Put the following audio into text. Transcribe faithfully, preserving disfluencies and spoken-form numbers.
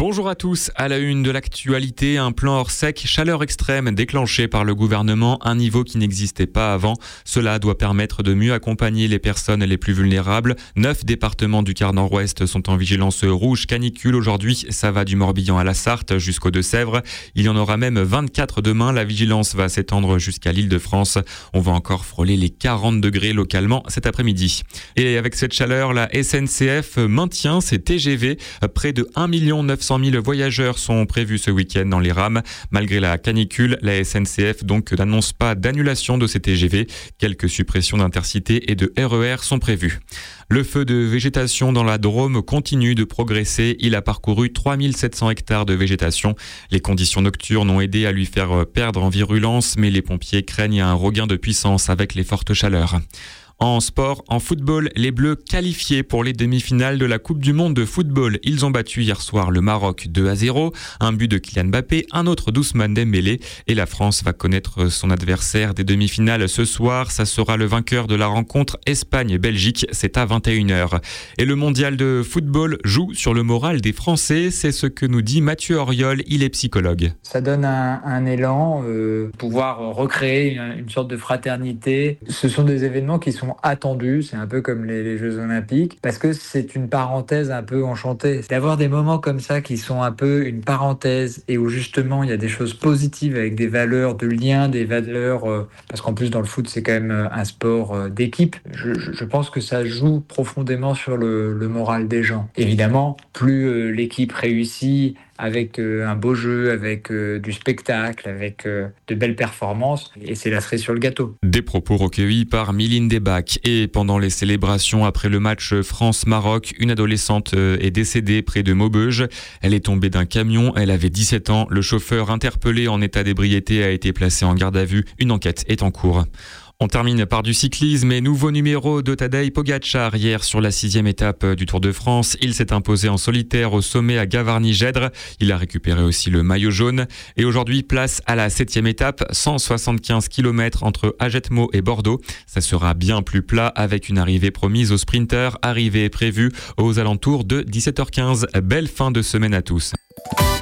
Bonjour à tous, à la une de l'actualité, un plan hors sec, chaleur extrême déclenché par le gouvernement, un niveau qui n'existait pas avant. Cela doit permettre de mieux accompagner les personnes les plus vulnérables. Neuf départements du quart nord-ouest sont en vigilance rouge canicule aujourd'hui. Ça va du Morbihan à la Sarthe jusqu'aux Deux-Sèvres. Il y en aura même vingt-quatre demain. La vigilance va s'étendre jusqu'à l'Île-de-France. On va encore frôler les quarante degrés localement cet après-midi. Et avec cette chaleur, la S N C F maintient ses T G V. Près de un million neuf cent mille voyageurs sont prévus ce week-end dans les rames. Malgré la canicule, la S N C F donc n'annonce pas d'annulation de ces T G V. Quelques suppressions d'Intercités et de R E R sont prévues. Le feu de végétation dans la Drôme continue de progresser. Il a parcouru trois mille sept cents hectares de végétation. Les conditions nocturnes ont aidé à lui faire perdre en virulence, mais les pompiers craignent un regain de puissance avec les fortes chaleurs. En sport, en football, les Bleus qualifiés pour les demi-finales de la Coupe du Monde de football. Ils ont battu hier soir le Maroc deux à zéro, un but de Kylian Mbappé, un autre d'Ousmane Dembélé. Et la France va connaître son adversaire des demi-finales ce soir. Ça sera le vainqueur de la rencontre Espagne-Belgique. C'est à vingt et une heures. Et le mondial de football joue sur le moral des Français. C'est ce que nous dit Mathieu Auriol. Il est psychologue. Ça donne un, un élan, euh, pouvoir recréer une, une sorte de fraternité. Ce sont des événements qui sont attendus, c'est un peu comme les, les Jeux Olympiques, parce que c'est une parenthèse un peu enchantée. D'avoir des moments comme ça qui sont un peu une parenthèse et où justement il y a des choses positives avec des valeurs de lien, des valeurs, euh, parce qu'en plus dans le foot c'est quand même un sport euh, d'équipe. Je, je, je pense que ça joue profondément sur le, le moral des gens. Évidemment, plus euh, l'équipe réussit avec euh, un beau jeu, avec euh, du spectacle, avec euh, de belles performances, et c'est la cerise sur le gâteau. Des propos recueillis par Miline Debac. Et pendant les célébrations après le match France-Maroc, une adolescente est décédée près de Maubeuge. Elle est tombée d'un camion, elle avait dix-sept ans. Le chauffeur interpellé en état d'ébriété a été placé en garde à vue. Une enquête est en cours. On termine par du cyclisme et nouveau numéro de Tadej Pogačar hier sur la sixième étape du Tour de France. Il s'est imposé en solitaire au sommet à Gavarnie-Gèdre. Il a récupéré aussi le maillot jaune. Et aujourd'hui, place à la septième étape, cent soixante-quinze kilomètres entre Agetmo et Bordeaux. Ça sera bien plus plat avec une arrivée promise aux sprinters. Arrivée prévue aux alentours de dix-sept heures quinze. Belle fin de semaine à tous.